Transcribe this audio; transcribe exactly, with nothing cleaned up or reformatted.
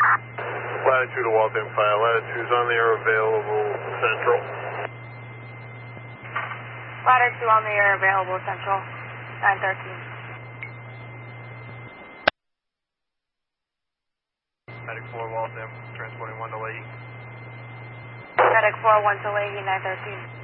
Latitude to Waltham five. Latitude's on the air available central. Latitude on the air available central. nine thirteen. Medic four Waltham, transporting one to Leahy. Medic four one to Leahy, nine thirteen.